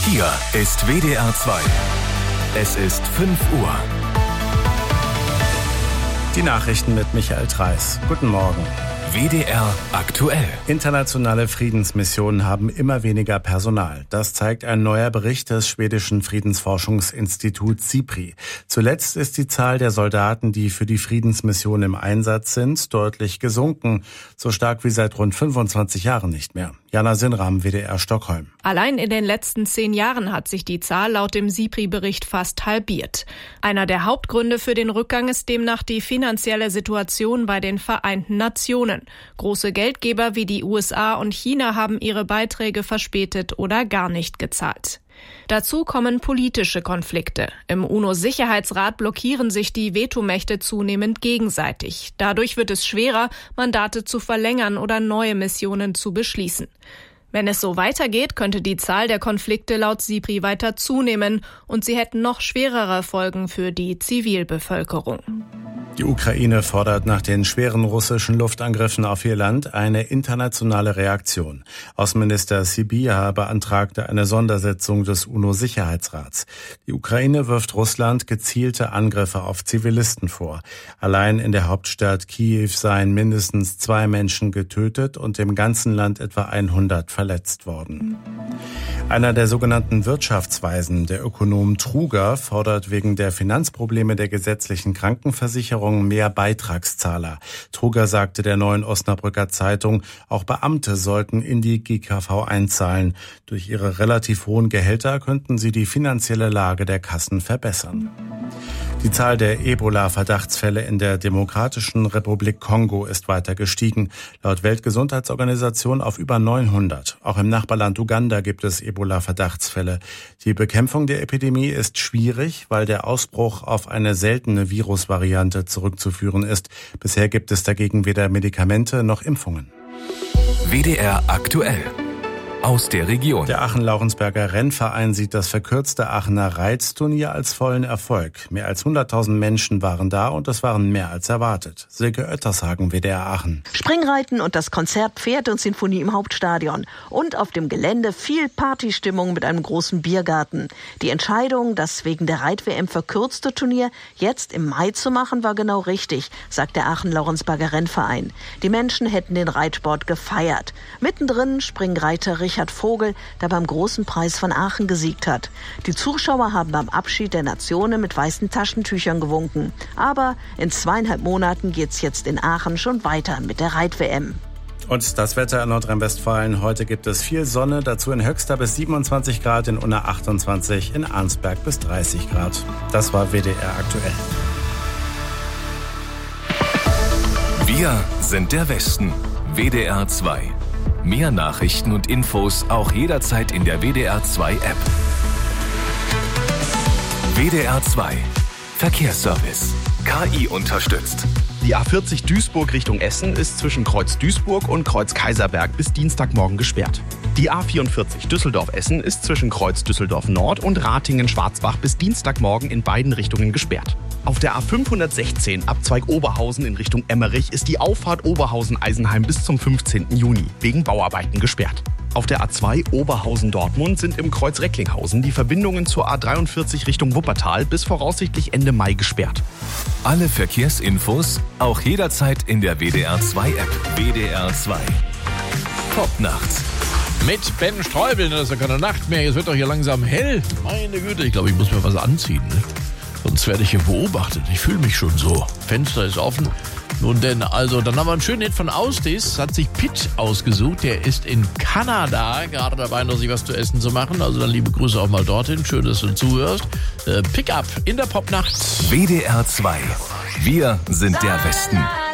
Hier ist WDR 2. Es ist 5 Uhr. Die Nachrichten mit Michael Treis. Guten Morgen. WDR aktuell. Internationale Friedensmissionen haben immer weniger Personal. Das zeigt ein neuer Bericht des schwedischen Friedensforschungsinstituts SIPRI. Zuletzt ist die Zahl der Soldaten, die für die Friedensmission im Einsatz sind, deutlich gesunken. So stark wie seit rund 25 Jahren nicht mehr. Jana Sinnram, WDR Stockholm. Allein in den letzten 10 Jahren hat sich die Zahl laut dem SIPRI-Bericht fast halbiert. Einer der Hauptgründe für den Rückgang ist demnach die finanzielle Situation bei den Vereinten Nationen. Große Geldgeber wie die USA und China haben ihre Beiträge verspätet oder gar nicht gezahlt. Dazu kommen politische Konflikte. Im UNO-Sicherheitsrat blockieren sich die Vetomächte zunehmend gegenseitig. Dadurch wird es schwerer, Mandate zu verlängern oder neue Missionen zu beschließen. Wenn es so weitergeht, könnte die Zahl der Konflikte laut SIPRI weiter zunehmen und sie hätten noch schwerere Folgen für die Zivilbevölkerung. Die Ukraine fordert nach den schweren russischen Luftangriffen auf ihr Land eine internationale Reaktion. Außenminister Sybiha beantragte eine Sondersitzung des UNO-Sicherheitsrats. Die Ukraine wirft Russland gezielte Angriffe auf Zivilisten vor. Allein in der Hauptstadt Kiew seien mindestens 2 Menschen getötet und im ganzen Land etwa 100 verletzt worden. Einer der sogenannten Wirtschaftsweisen, der Ökonom Truger, fordert wegen der Finanzprobleme der gesetzlichen Krankenversicherung mehr Beitragszahler. Truger sagte der Neuen Osnabrücker Zeitung, auch Beamte sollten in die GKV einzahlen. Durch ihre relativ hohen Gehälter könnten sie die finanzielle Lage der Kassen verbessern. Die Zahl der Ebola-Verdachtsfälle in der Demokratischen Republik Kongo ist weiter gestiegen, laut Weltgesundheitsorganisation auf über 900. Auch im Nachbarland Uganda gibt es Ebola-Verdachtsfälle. Die Bekämpfung der Epidemie ist schwierig, weil der Ausbruch auf eine seltene Virusvariante zurückzuführen ist. Bisher gibt es dagegen weder Medikamente noch Impfungen. WDR aktuell. Aus der Region. Der Aachen-Laurensberger Rennverein sieht das verkürzte Aachener Reitsturnier als vollen Erfolg. Mehr als 100.000 Menschen waren da und es waren mehr als erwartet. Silke Oettershagen, WDR Aachen. Springreiten und das Konzert Pferd und Sinfonie im Hauptstadion. Und auf dem Gelände viel Partystimmung mit einem großen Biergarten. Die Entscheidung, das wegen der Reit-WM verkürzte Turnier jetzt im Mai zu machen, war genau richtig, sagt der Aachen-Laurensberger Rennverein. Die Menschen hätten den Reitsport gefeiert. Mittendrin Springreiter Richard Vogel, der beim Großen Preis von Aachen gesiegt hat. Die Zuschauer haben beim Abschied der Nationen mit weißen Taschentüchern gewunken. Aber in 2,5 Monaten geht's jetzt in Aachen schon weiter mit der Reit-WM. Und das Wetter in Nordrhein-Westfalen. Heute gibt es viel Sonne, dazu in Höxter bis 27 Grad, in Unna 28, in Arnsberg bis 30 Grad. Das war WDR aktuell. Wir sind der Westen. WDR 2. Mehr Nachrichten und Infos auch jederzeit in der WDR 2 App. WDR 2 Verkehrsservice. KI unterstützt. Die A40 Duisburg Richtung Essen ist zwischen Kreuz Duisburg und Kreuz Kaiserberg bis Dienstagmorgen gesperrt. Die A44 Düsseldorf-Essen ist zwischen Kreuz Düsseldorf Nord und Ratingen-Schwarzbach bis Dienstagmorgen in beiden Richtungen gesperrt. Auf der A516 Abzweig Oberhausen in Richtung Emmerich ist die Auffahrt Oberhausen-Eisenheim bis zum 15. Juni wegen Bauarbeiten gesperrt. Auf der A2 Oberhausen-Dortmund sind im Kreuz Recklinghausen die Verbindungen zur A43 Richtung Wuppertal bis voraussichtlich Ende Mai gesperrt. Alle Verkehrsinfos auch jederzeit in der WDR 2 App. WDR 2 Popnacht. Mit Ben Streubel, das ist ja keine Nacht mehr. Jetzt wird doch hier langsam hell. Meine Güte, ich glaube, ich muss mir was anziehen. Ne? Sonst werde ich hier beobachtet. Ich fühle mich schon so. Fenster ist offen. Nun denn, also, dann haben wir einen schönen Hit von Austis. Hat sich Pitt ausgesucht. Der ist in Kanada gerade dabei, noch sich was zu essen zu machen. Also dann liebe Grüße auch mal dorthin. Schön, dass du zuhörst. Pick up in der Popnacht. WDR 2. Wir sind der Westen.